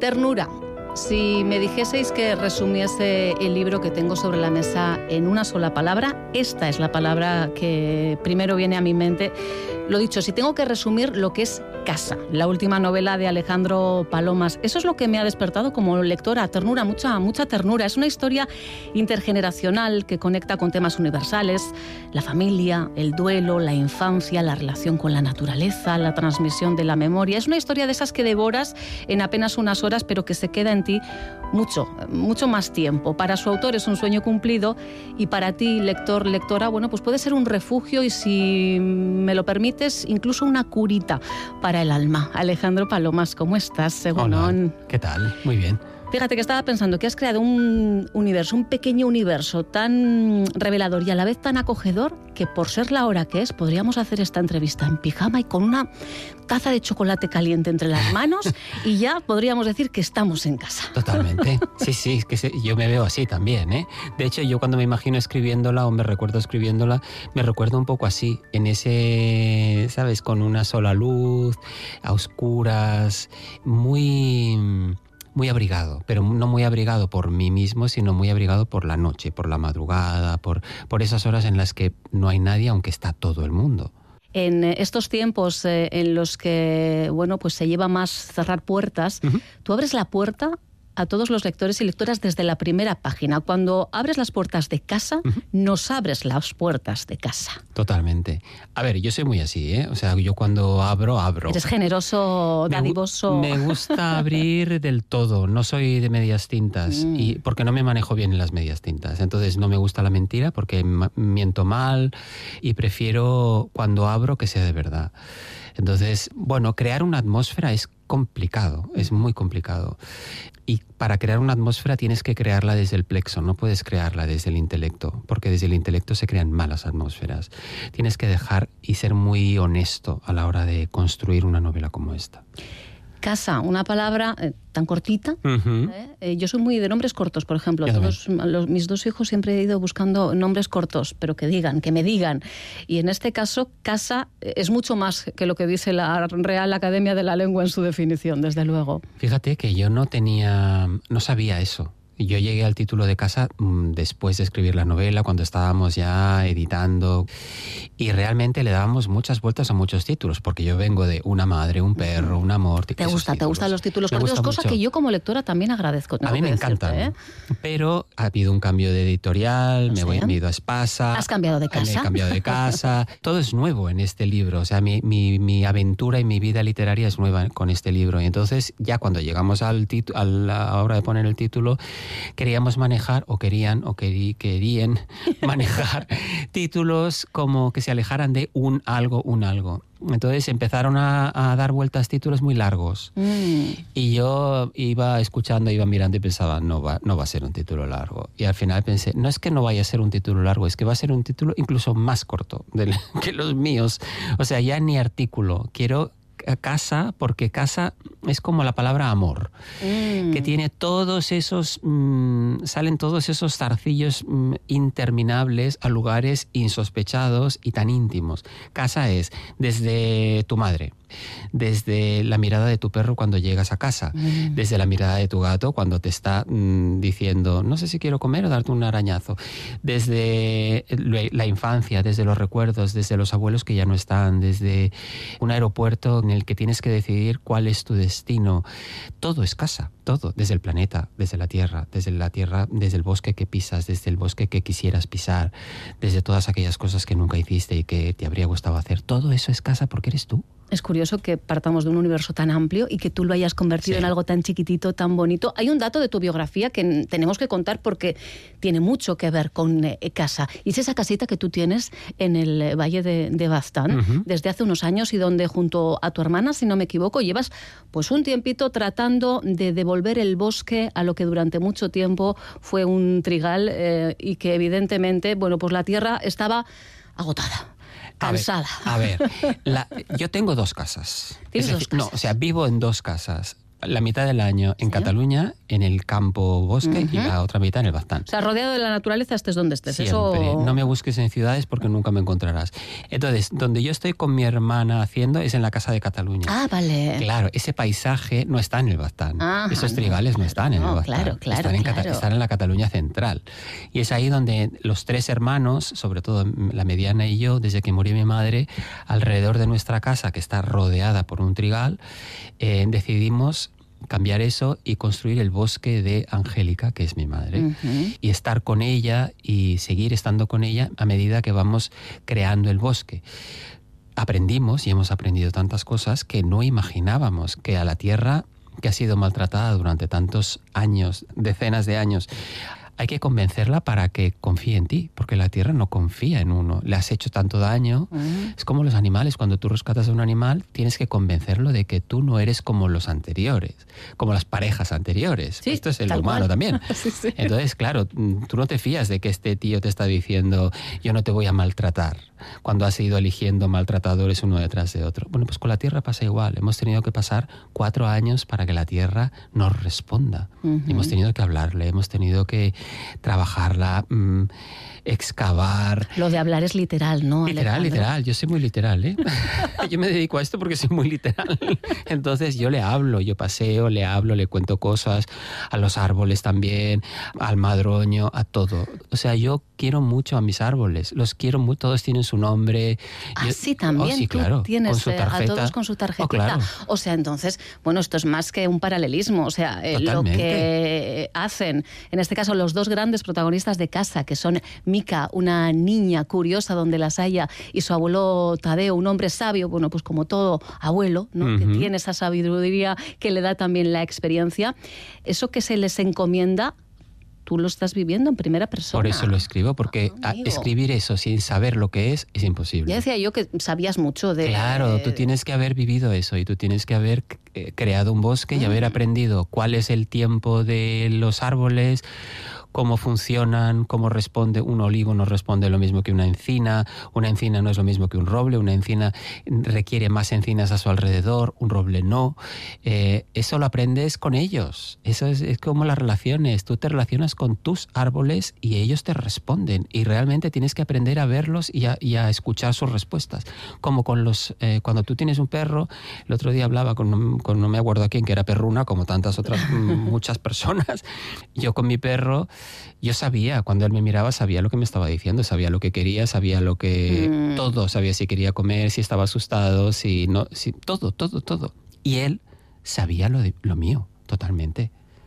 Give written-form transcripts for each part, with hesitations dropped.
Ternura. Si me dijeseis que resumiese el libro que tengo sobre la mesa en una sola palabra, esta es la palabra que primero viene a mi mente. Lo dicho, si tengo que resumir lo que es Casa, la última novela de Alejandro Palomas, eso es lo que me ha despertado como lectora, ternura, mucha ternura. Es una historia intergeneracional que conecta con temas universales, la familia, el duelo, la infancia, la relación con la naturaleza, la transmisión de la memoria. Es una historia de esas que devoras en apenas unas horas, pero que se queda en ti mucho más tiempo. Para su autor es un sueño cumplido y para ti, lector, lectora, bueno, pues puede ser un refugio y, si me lo permites, incluso una curita para el alma. Alejandro Palomas, ¿cómo estás? Hola, ¿qué tal? Muy bien. Fíjate que estaba pensando que has creado un universo, un pequeño universo tan revelador y a la vez tan acogedor que, por ser la hora que es, podríamos hacer esta entrevista en pijama y con una taza de chocolate caliente entre las manos y ya podríamos decir que estamos en casa. Totalmente. Sí, es que yo me veo así también, ¿eh? De hecho, yo cuando me imagino escribiéndola o me recuerdo escribiéndola, me recuerdo un poco así, en ese, ¿sabes? Con una sola luz, a oscuras, muy abrigado, pero no muy abrigado por mí mismo, sino muy abrigado por la noche, por la madrugada, por esas horas en las que no hay nadie, aunque está todo el mundo. En estos tiempos en los que, bueno, pues se lleva más cerrar puertas, tú abres la puerta a todos los lectores y lectoras desde la primera página. Cuando abres las puertas de Casa, nos abres las puertas de casa. Totalmente. A ver, yo soy muy así, ¿eh? O sea, yo cuando abro. Eres generoso, dadivoso. Me gusta abrir del todo, no soy de medias tintas, y porque no me manejo bien en las medias tintas. Entonces no me gusta la mentira porque miento mal y prefiero cuando abro que sea de verdad. Entonces, bueno, crear una atmósfera es complicado, es muy complicado. Y para crear una atmósfera tienes que crearla desde el plexo, no puedes crearla desde el intelecto, porque desde el intelecto se crean malas atmósferas. Tienes que dejar y ser muy honesto a la hora de construir una novela como esta. Casa, una palabra tan cortita. Yo soy muy de nombres cortos, por ejemplo. Mis dos hijos siempre he ido buscando nombres cortos, pero que me digan. Y en este caso, Casa es mucho más que lo que dice la Real Academia de la Lengua en su definición, desde luego. Fíjate que yo no sabía eso. Yo llegué al título de Casa después de escribir la novela, cuando estábamos ya editando, y realmente le dábamos muchas vueltas a muchos títulos, porque yo vengo de una madre, un perro, un amor. ¿Te gustan los títulos cortos? Cosas que yo como lectora también agradezco. A mí me encantan, pero ha habido un cambio de editorial, me he ido a Espasa. ¿Has cambiado de casa? Me he cambiado de casa. Todo es nuevo en este libro, o sea, mi aventura y mi vida literaria es nueva con este libro. Y entonces, ya cuando llegamos a la hora de poner el título, queríamos manejar, querían manejar títulos como que se alejaran de un algo. Entonces empezaron a dar vueltas títulos muy largos. Y yo iba escuchando, iba mirando y pensaba, no va a ser un título largo. Y al final pensé, no es que no vaya a ser un título largo, es que va a ser un título incluso más corto que los míos. O sea, ya ni artículo. Quiero Casa, porque casa es como la palabra amor, que tiene todos esos, salen todos esos zarcillos interminables a lugares insospechados y tan íntimos. Casa es desde tu madre, desde la mirada de tu perro cuando llegas a casa, desde la mirada de tu gato cuando te está diciendo no sé si quiero comer o darte un arañazo, desde la infancia, desde los recuerdos, desde los abuelos que ya no están, desde un aeropuerto en el que tienes que decidir cuál es tu destino. Todo es casa, todo, desde el planeta, desde la tierra, desde el bosque que pisas, desde el bosque que quisieras pisar, desde todas aquellas cosas que nunca hiciste y que te habría gustado hacer. Todo eso es casa porque eres tú. Es curioso que partamos de un universo tan amplio y que tú lo hayas convertido en algo tan chiquitito, tan bonito. Hay un dato de tu biografía que tenemos que contar porque tiene mucho que ver con Casa. Y es esa casita que tú tienes en el Valle de Baztán desde hace unos años y donde junto a tu hermana, si no me equivoco, llevas pues un tiempito tratando de devolver el bosque a lo que durante mucho tiempo fue un trigal y que evidentemente, bueno, pues la tierra estaba agotada. Cansada. A ver, yo tengo dos casas. ¿Tienes dos casas? No, o sea, vivo en dos casas. la mitad del año en Cataluña, en el campo bosque, y la otra mitad en el Baztán. O sea, rodeado de la naturaleza estés donde estés. Siempre. Eso... No me busques en ciudades porque nunca me encontrarás. Entonces, donde yo estoy con mi hermana haciendo es en la Casa de Cataluña. Ah, vale. Claro, ese paisaje no está en el Baztán. Esos trigales no están en el Baztán. Claro, están en la Cataluña central. Y es ahí donde los tres hermanos, sobre todo la mediana y yo, desde que murió mi madre, alrededor de nuestra casa, que está rodeada por un trigal, decidimos cambiar eso y construir el bosque de Angélica, que es mi madre, y estar con ella y seguir estando con ella a medida que vamos creando el bosque. Aprendimos y hemos aprendido tantas cosas que no imaginábamos, que a la tierra que ha sido maltratada durante tantos años, decenas de años, hay que convencerla para que confíe en ti, porque la tierra no confía en uno. Le has hecho tanto daño. Es como los animales. Cuando tú rescatas a un animal, tienes que convencerlo de que tú no eres como los anteriores, como las parejas anteriores. Sí, esto es el humano también. Sí. Entonces, claro, tú no te fías de que este tío te está diciendo yo no te voy a maltratar, cuando has ido eligiendo maltratadores uno detrás de otro. Bueno, pues con la tierra pasa igual. Hemos tenido que pasar 4 años para que la tierra nos responda. Hemos tenido que hablarle, hemos tenido que trabajarla, excavar. Lo de hablar es literal, ¿no, Alejandro? Literal. Yo soy muy literal, ¿eh? Yo me dedico a esto porque soy muy literal. Entonces yo le hablo, yo paseo, le hablo, le cuento cosas, a los árboles también, al madroño, a todo. O sea, yo quiero mucho a mis árboles, los quiero mucho, todos tienen su nombre. Sí, también. Sí, claro. Tú tienes con su tarjeta. a todos con su tarjetita. Claro. O sea, entonces, bueno, esto es más que un paralelismo. O sea, lo que hacen, en este caso, los dos grandes protagonistas de casa, que son Mica, una niña curiosa donde las haya, y su abuelo Tadeo, un hombre sabio, bueno, pues como todo abuelo, ¿no? Que tiene esa sabiduría que le da también la experiencia. Eso que se les encomienda, tú lo estás viviendo en primera persona. Por eso lo escribo, porque escribir eso sin saber lo que es imposible. Ya decía yo que sabías mucho de... Claro, tú tienes que haber vivido eso y tú tienes que haber creado un bosque y haber aprendido cuál es el tiempo de los árboles, cómo funcionan, cómo responde un olivo, no responde lo mismo que una encina no es lo mismo que un roble, una encina requiere más encinas a su alrededor, un roble no. Eso lo aprendes con ellos, eso es como las relaciones, tú te relacionas con tus árboles y ellos te responden y realmente tienes que aprender a verlos y a escuchar sus respuestas. Como con los cuando tú tienes un perro, el otro día hablaba con no me acuerdo a quién, que era perruna, como tantas otras muchas personas. Yo con mi perro, yo sabía, cuando él me miraba, sabía lo que me estaba diciendo, sabía lo que quería, sabía lo que... Todo, sabía si quería comer, si estaba asustado, si no... Todo. Y él sabía lo mío, totalmente.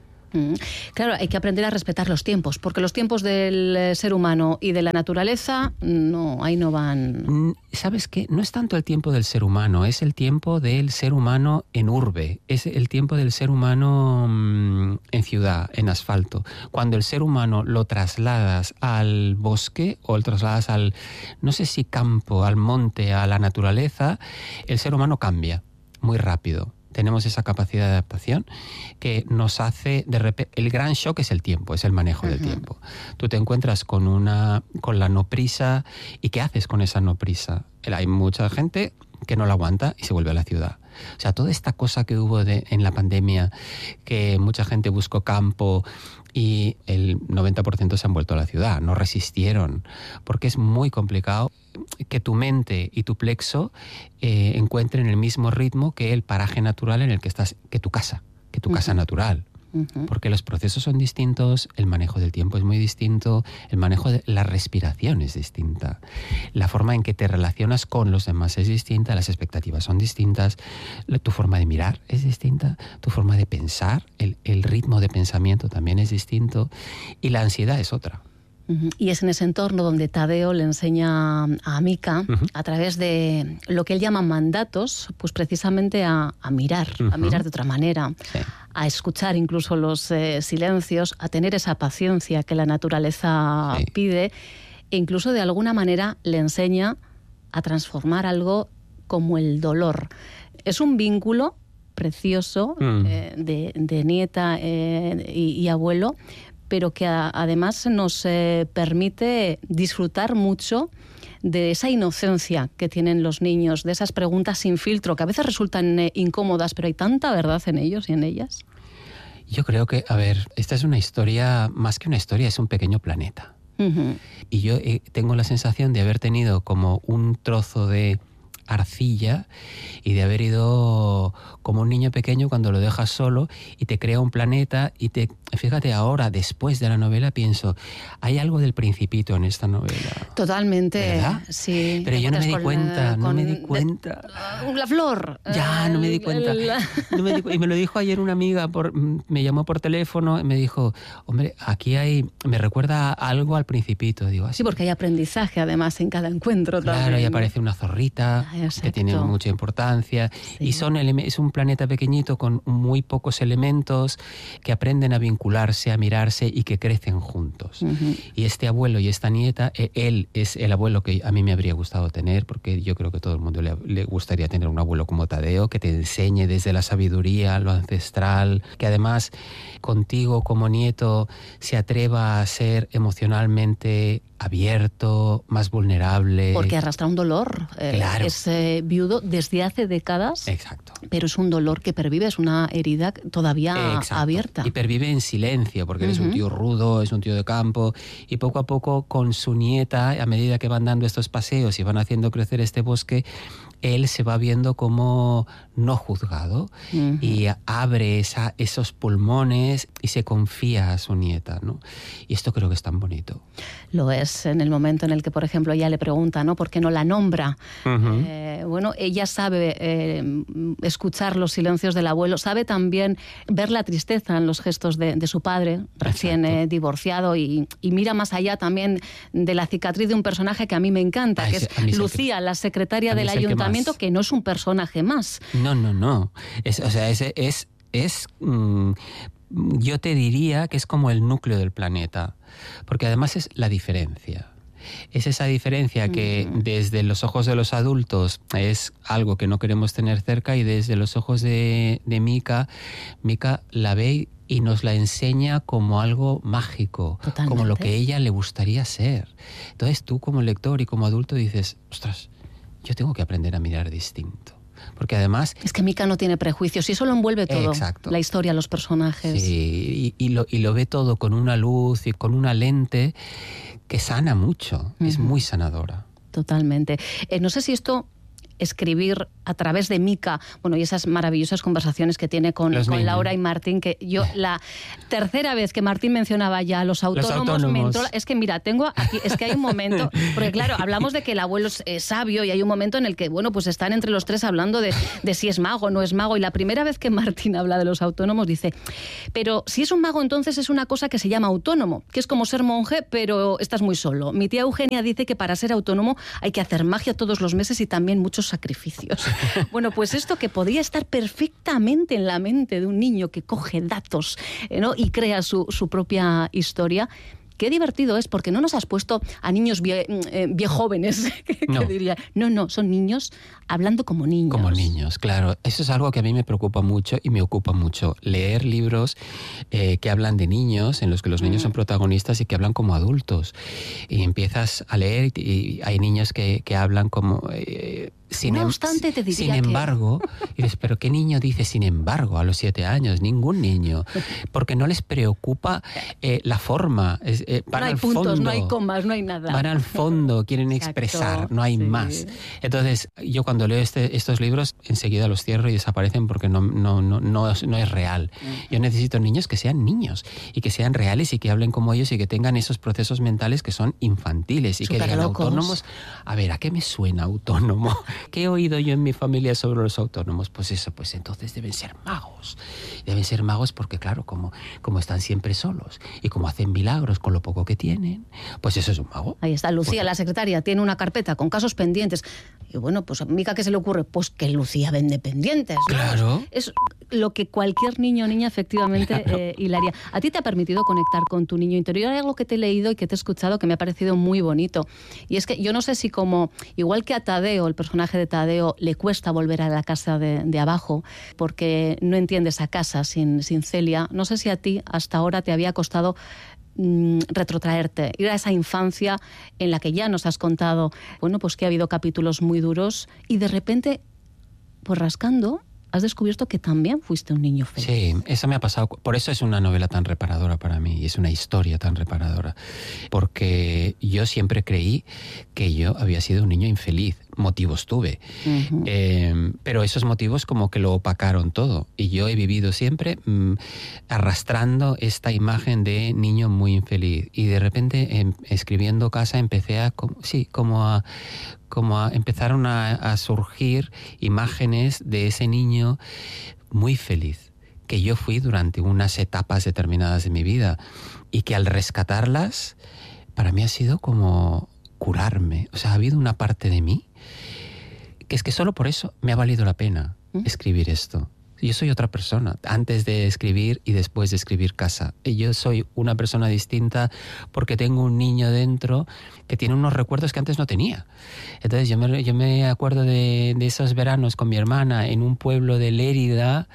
Claro, hay que aprender a respetar los tiempos, porque los tiempos del ser humano y de la naturaleza, no, ahí no van. ¿Sabes qué? No es tanto el tiempo del ser humano, es el tiempo del ser humano en urbe, es el tiempo del ser humano en ciudad, en asfalto. Cuando el ser humano lo trasladas al bosque o lo trasladas al, no sé si campo, al monte, a la naturaleza, el ser humano cambia muy rápido. Tenemos esa capacidad de adaptación que nos hace, de repente, el gran shock es el tiempo, es el manejo del tiempo. Tú te encuentras con la no prisa, ¿y qué haces con esa no prisa? Hay mucha gente que no la aguanta y se vuelve a la ciudad. O sea, toda esta cosa que hubo en la pandemia, que mucha gente buscó campo y el 90% se han vuelto a la ciudad, no resistieron, porque es muy complicado que tu mente y tu plexo encuentren el mismo ritmo que el paraje natural en el que estás, que tu casa natural. Porque los procesos son distintos, el manejo del tiempo es muy distinto, el manejo de la respiración es distinta, la forma en que te relacionas con los demás es distinta, las expectativas son distintas, tu forma de mirar es distinta, tu forma de pensar, el ritmo de pensamiento también es distinto y la ansiedad es otra. Y es en ese entorno donde Tadeo le enseña a Mica, a través de lo que él llama mandatos, pues precisamente a mirar, a mirar de otra manera, a escuchar incluso los silencios, a tener esa paciencia que la naturaleza pide, e incluso de alguna manera le enseña a transformar algo como el dolor. Es un vínculo precioso de nieta y abuelo, pero que además nos permite disfrutar mucho de esa inocencia que tienen los niños, de esas preguntas sin filtro, que a veces resultan incómodas, pero hay tanta verdad en ellos y en ellas. Yo creo que, a ver, esta es una historia, más que una historia, es un pequeño planeta. Uh-huh. Y yo tengo la sensación de haber tenido como un trozo de arcilla y de haber ido como un niño pequeño cuando lo dejas solo y te crea un planeta y fíjate ahora, después de la novela, pienso, hay algo del Principito en esta novela. Totalmente, ¿verdad? Sí. Pero yo no me di cuenta, no me di cuenta. La flor. Ya, no me di cuenta. Y me lo dijo ayer una amiga, me llamó por teléfono y me dijo, hombre, aquí me recuerda algo al Principito. Digo, sí, porque hay aprendizaje además en cada encuentro también. Claro, y aparece una zorrita. Exacto. Que tiene mucha importancia, sí. Y es un planeta pequeñito con muy pocos elementos que aprenden a vincularse, a mirarse y que crecen juntos. Uh-huh. Y este abuelo y esta nieta, él es el abuelo que a mí me habría gustado tener, porque yo creo que a todo el mundo le gustaría tener un abuelo como Tadeo, que te enseñe desde la sabiduría, lo ancestral, que además contigo como nieto se atreva a ser emocionalmente abierto, más vulnerable. Porque arrastra un dolor. Claro. Es viudo desde hace décadas. Exacto. Pero es un dolor que pervive, es una herida todavía abierta. Y pervive en silencio, porque él es un tío rudo, es un tío de campo, y poco a poco con su nieta, a medida que van dando estos paseos y van haciendo crecer este bosque, él se va viendo como no juzgado y abre esos pulmones y se confía a su nieta, ¿no? Y esto creo que es tan bonito. Lo es, en el momento en el que, por ejemplo, ella le pregunta, ¿no?, ¿por qué no la nombra? Bueno, ella sabe escuchar los silencios del abuelo, sabe también ver la tristeza en los gestos de su padre, recién divorciado, y mira más allá también de la cicatriz de un personaje que a mí me encanta, que es Lucía, la secretaria del ayuntamiento, que no es un personaje más. No. Yo te diría que es como el núcleo del planeta, porque además es la diferencia. Es esa diferencia que desde los ojos de los adultos es algo que no queremos tener cerca, y desde los ojos de Mika la ve y nos la enseña como algo mágico. Totalmente. Como lo que a ella le gustaría ser. Entonces tú como lector y como adulto dices, ostras, yo tengo que aprender a mirar distinto. Porque además... Es que Mika no tiene prejuicios y eso lo envuelve todo. Exacto. La historia, los personajes. Sí, y lo ve todo con una luz y con una lente que sana mucho. Es muy sanadora. Totalmente. No sé si esto... escribir a través de Mika, bueno, y esas maravillosas conversaciones que tiene con Laura y Martín, que yo la tercera vez que Martín mencionaba ya a los autónomos. Es que mira, tengo aquí, es que hay un momento, porque claro, hablamos de que el abuelo es sabio, y hay un momento en el que, bueno, pues están entre los tres hablando de si es mago o no es mago, y la primera vez que Martín habla de los autónomos dice, pero si es un mago entonces es una cosa que se llama autónomo, que es como ser monje, pero estás muy solo. Mi tía Eugenia dice que para ser autónomo hay que hacer magia todos los meses y también muchos sacrificios. Bueno, pues esto que podría estar perfectamente en la mente de un niño que coge datos, ¿no?, y crea su propia historia. Qué divertido es, porque no nos has puesto a niños viejóvenes, que diría. No, son niños hablando como niños. Como niños, claro. Eso es algo que a mí me preocupa mucho y me ocupa mucho. Leer libros que hablan de niños, en los que los niños son protagonistas y que hablan como adultos. Y empiezas a leer y hay niños que hablan como... No obstante, te diría sin embargo, y dices, pero ¿qué niño dice sin embargo a los 7 años? Ningún niño. Porque no les preocupa la forma. No hay puntos, fondo, no hay comas, no hay nada. Van al fondo, quieren expresar, no hay más. Entonces, yo cuando leo estos libros, enseguida los cierro y desaparecen porque no es real. Yo necesito niños que sean niños y que sean reales y que hablen como ellos y que tengan esos procesos mentales que son infantiles y que digan autónomos. A ver, ¿a qué me suena autónomo? ¿Qué he oído yo en mi familia sobre los autónomos? Pues eso, pues entonces deben ser magos. Deben ser magos porque, claro, como están siempre solos y como hacen milagros con lo poco que tienen, pues eso es un mago. Ahí está, Lucía, la secretaria, tiene una carpeta con casos pendientes. Y bueno, pues a Mika, ¿qué se le ocurre? Pues que Lucía vende pendientes, ¿no? Claro. Es lo que cualquier niño o niña efectivamente hilaría. ¿A ti te ha permitido conectar con tu niño interior? Hay algo que te he leído y que te he escuchado que me ha parecido muy bonito. Y es que yo no sé si como, igual que a Tadeo, el personaje de Tadeo, le cuesta volver a la casa de abajo porque no entiende esa casa sin Celia, no sé si a ti hasta ahora te había costado retrotraerte, ir a esa infancia en la que ya nos has contado, bueno, pues que ha habido capítulos muy duros y de repente, pues rascando, has descubierto que también fuiste un niño feliz. Sí, eso me ha pasado. Por eso es una novela tan reparadora para mí y es una historia tan reparadora. Porque yo siempre creí que yo había sido un niño infeliz. Motivos tuve. Pero esos motivos como que lo opacaron todo. Y yo he vivido siempre arrastrando esta imagen de niño muy infeliz. Y de repente, escribiendo Casa, empecé empezaron a surgir imágenes de ese niño muy feliz, que yo fui durante unas etapas determinadas de mi vida y que al rescatarlas, para mí ha sido como curarme. O sea, ha habido una parte de mí que es que solo por eso me ha valido la pena escribir esto. Yo soy otra persona, antes de escribir y después de escribir Casa. Yo soy una persona distinta porque tengo un niño dentro que tiene unos recuerdos que antes no tenía. Entonces yo me acuerdo de esos veranos con mi hermana en un pueblo de Lérida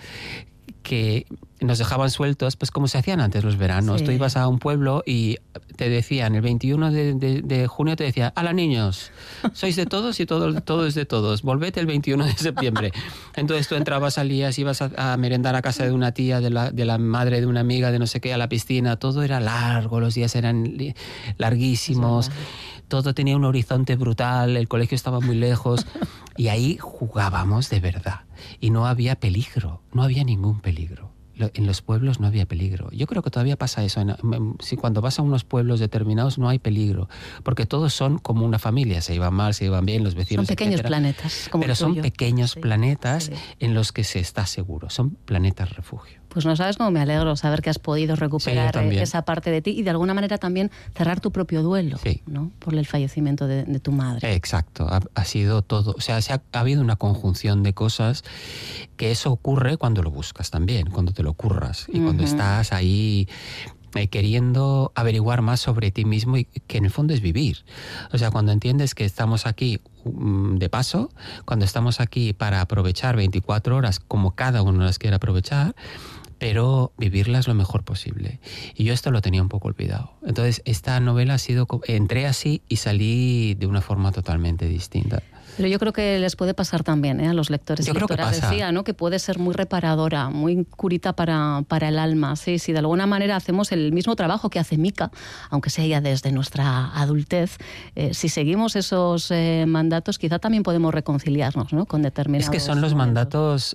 que nos dejaban sueltos, pues como se hacían antes los veranos. Sí. Tú ibas a un pueblo y te decían, el 21 de junio te decían, ¡hala, niños! Sois de todos y todo es de todos. Volvete el 21 de septiembre. Entonces tú entrabas, salías, ibas a merendar a casa de una tía, de la madre de una amiga, de no sé qué, a la piscina. Todo era largo, los días eran larguísimos. Sí. Todo tenía un horizonte brutal, el colegio estaba muy lejos. Y ahí jugábamos de verdad. Y no había peligro, no había ningún peligro. En los pueblos no había peligro. Yo creo que todavía pasa eso. Si cuando vas a unos pueblos determinados no hay peligro, porque todos son como una familia. Se iban mal, se iban bien, los vecinos, son pequeños planetas, como pero son pequeños planetas en los que se está seguro. Son planetas refugio. Pues no sabes cómo me alegro saber que has podido recuperar esa parte de ti y de alguna manera también cerrar tu propio duelo, ¿no? Por el fallecimiento de tu madre. Exacto, ha sido todo. O sea, ha habido una conjunción de cosas que eso ocurre cuando lo buscas también, cuando te lo curras y cuando estás ahí queriendo averiguar más sobre ti mismo y que en el fondo es vivir. O sea, cuando entiendes que estamos aquí de paso, cuando estamos aquí para aprovechar 24 horas como cada uno las quiere aprovechar, pero vivirlas lo mejor posible. Y yo esto lo tenía un poco olvidado. Entonces, esta novela ha sido... Entré así y salí de una forma totalmente distinta. Pero yo creo que les puede pasar también a los lectores y lectoras. Decía, ¿no? Que puede ser muy reparadora, muy curita para el alma. Sí, sí, de alguna manera hacemos el mismo trabajo que hace Mica, aunque sea ya desde nuestra adultez. Si seguimos esos mandatos, quizá también podemos reconciliarnos, ¿no? Con determinados... Es que son los mandatos,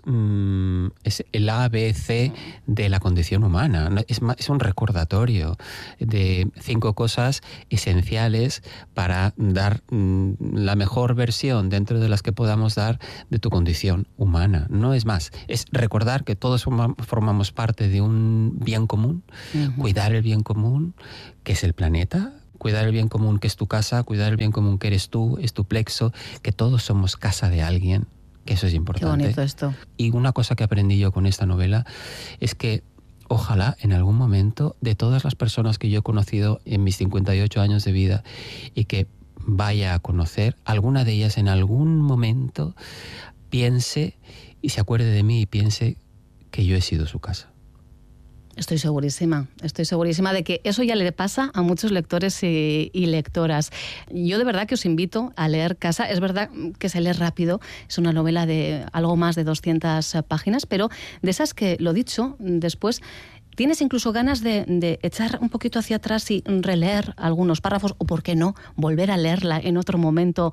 es el A, B, C de la condición humana. Es un recordatorio de 5 cosas esenciales para dar la mejor versión dentro de las que podamos dar de tu condición humana. No es más. Es recordar que todos formamos parte de un bien común, cuidar el bien común, que es el planeta, cuidar el bien común, que es tu casa, cuidar el bien común, que eres tú, es tu plexo, que todos somos casa de alguien, que eso es importante. Qué bonito esto. Y una cosa que aprendí yo con esta novela es que ojalá en algún momento de todas las personas que yo he conocido en mis 58 años de vida y que vaya a conocer, alguna de ellas en algún momento piense y se acuerde de mí y piense que yo he sido su casa. Estoy segurísima de que eso ya le pasa a muchos lectores y lectoras. Yo de verdad que os invito a leer Casa. Es verdad que se lee rápido, es una novela de algo más de 200 páginas, pero de esas que, lo dicho, después tienes incluso ganas de echar un poquito hacia atrás y releer algunos párrafos, o por qué no, volver a leerla en otro momento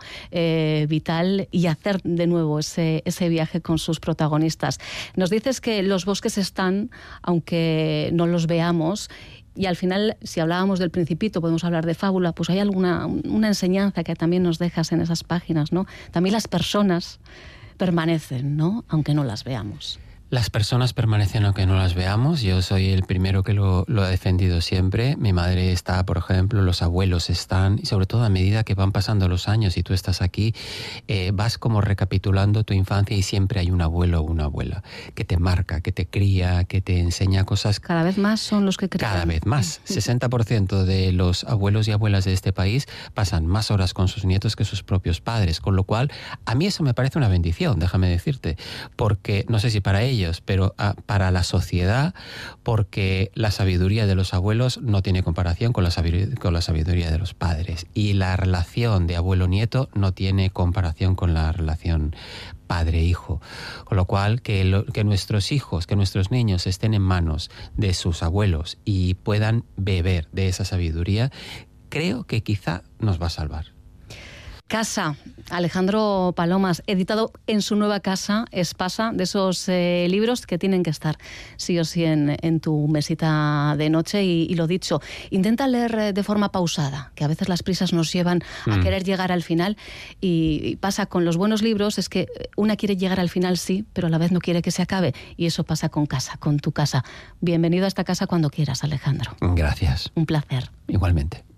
vital y hacer de nuevo ese viaje con sus protagonistas. Nos dices que los bosques están, aunque no los veamos, y al final, si hablábamos del Principito, podemos hablar de fábula, pues hay una enseñanza que también nos dejas en esas páginas, ¿no? También las personas permanecen, ¿no? Aunque no las veamos. Las personas permanecen aunque no las veamos. Yo soy el primero que lo ha defendido siempre. Mi madre está, por ejemplo, los abuelos están, y sobre todo a medida que van pasando los años y tú estás aquí, vas como recapitulando tu infancia y siempre hay un abuelo o una abuela que te marca, que te cría, que te enseña cosas. Cada vez más son los que crecen. Cada vez más. 60% de los abuelos y abuelas de este país pasan más horas con sus nietos que sus propios padres, con lo cual a mí eso me parece una bendición, déjame decirte, porque no sé si para ellos ellos, pero para la sociedad, porque la sabiduría de los abuelos no tiene comparación con la sabiduría de los padres, y la relación de abuelo-nieto no tiene comparación con la relación padre-hijo. Con lo cual, que nuestros hijos, que nuestros niños estén en manos de sus abuelos y puedan beber de esa sabiduría, creo que quizá nos va a salvar. Casa, Alejandro Palomas, editado en su nueva casa, Espasa, de esos libros que tienen que estar sí o sí en tu mesita de noche. Y lo dicho, intenta leer de forma pausada, que a veces las prisas nos llevan a querer llegar al final, y pasa con los buenos libros, es que una quiere llegar al final, sí, pero a la vez no quiere que se acabe, y eso pasa con Casa, con tu casa. Bienvenido a esta casa cuando quieras, Alejandro. Gracias. Un placer. Igualmente.